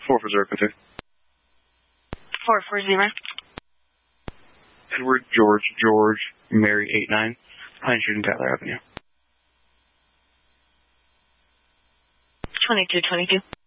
440. 440. Edward George Mary 89, Pine Street and Tyler Avenue. 2222.